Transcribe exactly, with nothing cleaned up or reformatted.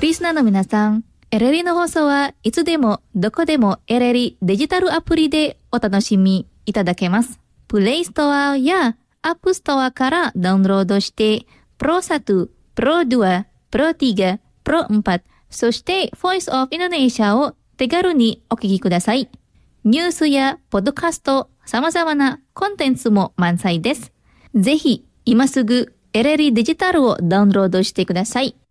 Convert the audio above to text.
リスナーの皆さん、エレリの放送はいつでもどこでもエレリデジタルアプリでお楽しみいただけます。プレイストアやアップストアからダウンロードして、プロワン、プロツー、プロスリー、プロフォー、そして Voice of Indonesia を手軽にお聞きください。ニュースやポッドキャスト、様々なコンテンツも満載です。ぜひ今すぐエレリデジタルをダウンロードしてください。